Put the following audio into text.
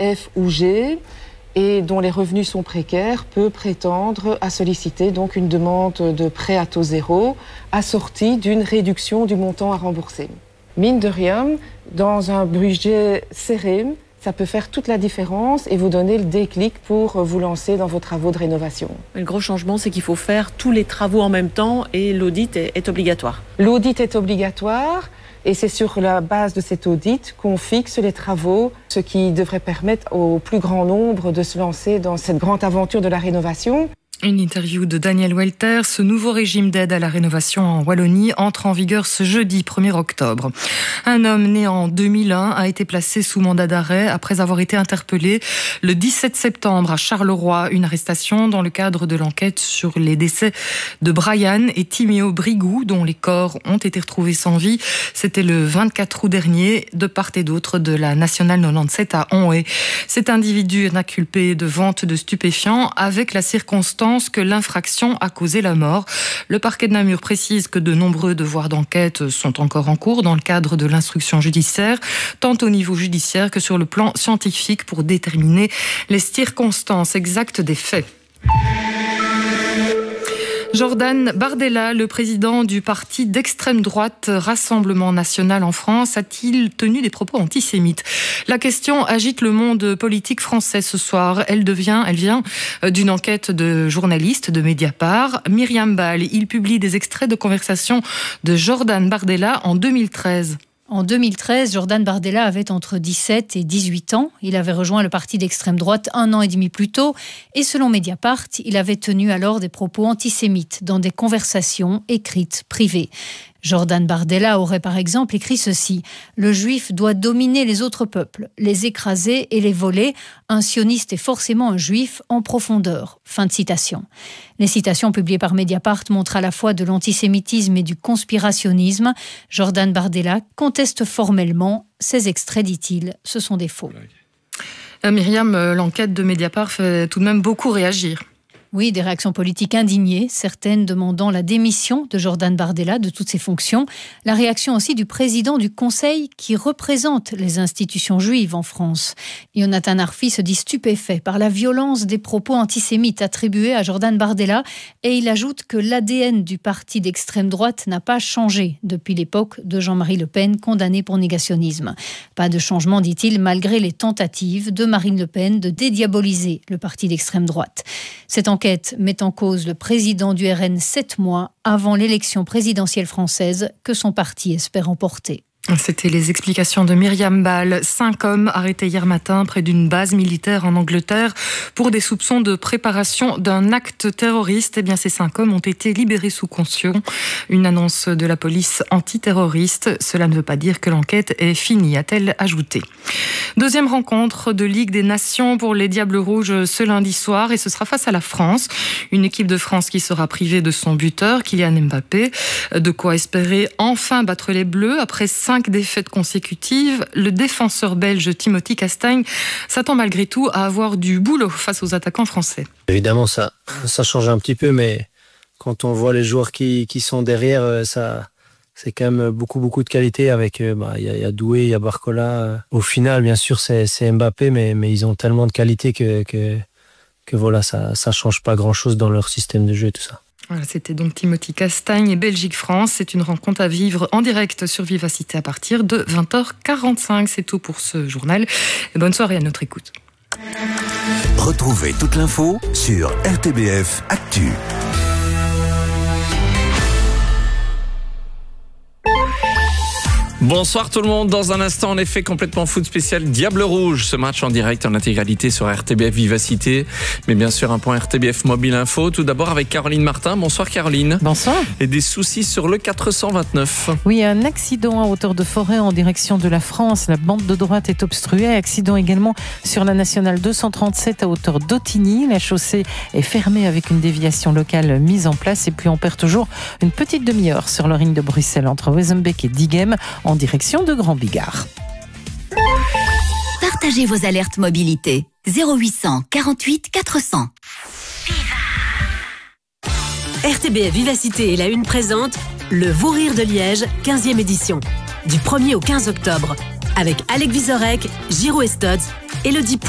F ou G et dont les revenus sont précaires peut prétendre à solliciter donc une demande de prêt à taux zéro assortie d'une réduction du montant à rembourser. Mine de rien, dans un budget serré, ça peut faire toute la différence et vous donner le déclic pour vous lancer dans vos travaux de rénovation. Le gros changement, c'est qu'il faut faire tous les travaux en même temps et l'audit est obligatoire. L'audit est obligatoire et c'est sur la base de cet audit qu'on fixe les travaux, ce qui devrait permettre au plus grand nombre de se lancer dans cette grande aventure de la rénovation. Une interview de Daniel Welter. Ce nouveau régime d'aide à la rénovation en Wallonie entre en vigueur ce jeudi 1er octobre. Un homme né en 2001 a été placé sous mandat d'arrêt après avoir été interpellé le 17 septembre à Charleroi. Une arrestation dans le cadre de l'enquête sur les décès de Brian et Timéo Brigou, dont les corps ont été retrouvés sans vie. C'était le 24 août dernier, de part et d'autre de la Nationale 97 à Onhaye. Cet individu est inculpé de vente de stupéfiants avec la circonstance que l'infraction a causé la mort. Le parquet de Namur précise que de nombreux devoirs d'enquête sont encore en cours dans le cadre de l'instruction judiciaire, tant au niveau judiciaire que sur le plan scientifique pour déterminer les circonstances exactes des faits. Jordan Bardella, le président du parti d'extrême droite Rassemblement National en France, a-t-il tenu des propos antisémites ? La question agite le monde politique français ce soir. Elle vient d'une enquête de journalistes de Mediapart. Myriam Ball, il publie des extraits de conversations de Jordan Bardella en 2013. En 2013, Jordan Bardella avait entre 17 et 18 ans. Il avait rejoint le parti d'extrême droite 1 an et demi plus tôt. Et selon Mediapart, il avait tenu alors des propos antisémites dans des conversations écrites privées. Jordan Bardella aurait par exemple écrit ceci : « Le juif doit dominer les autres peuples, les écraser et les voler. Un sioniste est forcément un juif en profondeur. » Fin de citation. Les citations publiées par Mediapart montrent à la fois de l'antisémitisme et du conspirationnisme. Jordan Bardella conteste formellement. Ces extraits, dit-il, ce sont des faux. Myriam, l'enquête de Mediapart fait tout de même beaucoup réagir. Oui, des réactions politiques indignées, certaines demandant la démission de Jordan Bardella de toutes ses fonctions. La réaction aussi du président du Conseil qui représente les institutions juives en France. Yonatan Arfi se dit stupéfait par la violence des propos antisémites attribués à Jordan Bardella et il ajoute que l'ADN du parti d'extrême droite n'a pas changé depuis l'époque de Jean-Marie Le Pen, condamné pour négationnisme. Pas de changement, dit-il, malgré les tentatives de Marine Le Pen de dédiaboliser le parti d'extrême droite. Cette enquête met en cause le président du RN 7 mois avant l'élection présidentielle française que son parti espère emporter. C'était les explications de Myriam Ball. 5 hommes arrêtés hier matin près d'une base militaire en Angleterre pour des soupçons de préparation d'un acte terroriste. Eh bien, ces 5 hommes ont été libérés sous caution. Une annonce de la police antiterroriste. Cela ne veut pas dire que l'enquête est finie, a-t-elle ajouté. Deuxième rencontre de Ligue des Nations pour les Diables Rouges ce lundi soir et ce sera face à la France. Une équipe de France qui sera privée de son buteur, Kylian Mbappé. De quoi espérer enfin battre les Bleus après 5 défaites consécutives. Le défenseur belge Timothy Castagne s'attend malgré tout à avoir du boulot face aux attaquants français. Évidemment, ça change un petit peu, mais quand on voit les joueurs qui sont derrière, c'est quand même beaucoup de qualité avec il y a Doué, il y a Barcola. Au final, bien sûr, c'est Mbappé, mais ils ont tellement de qualité que voilà, ça change pas grand-chose dans leur système de jeu et tout ça. Voilà, c'était donc Timothy Castagne et Belgique-France. C'est une rencontre à vivre en direct sur Vivacité à partir de 20h45. C'est tout pour ce journal. Et bonne soirée à notre écoute. Retrouvez toute l'info sur RTBF Actu. Bonsoir tout le monde, dans un instant en effet complètement foot spécial Diable Rouge, ce match en direct en intégralité sur RTBF Vivacité, mais bien sûr un point RTBF Mobile Info, tout d'abord avec Caroline Martin. Bonsoir Caroline. Bonsoir. Et des soucis sur le 429. Oui, un accident à hauteur de Forêt en direction de la France, la bande de droite est obstruée, accident également sur la nationale 237 à hauteur d'Ottigny, la chaussée est fermée avec une déviation locale mise en place et puis on perd toujours une petite demi-heure sur le ring de Bruxelles entre Wezenbeek et Diegem en direction de Grand Bigard. Partagez vos alertes mobilité. 0800 48 400. RTBF Vivacité et la Une présente le Vous Rire de Liège, 15e édition. Du 1er au 15 octobre. Avec Alec Vizorek, Giro Estotz, Elodie Pou.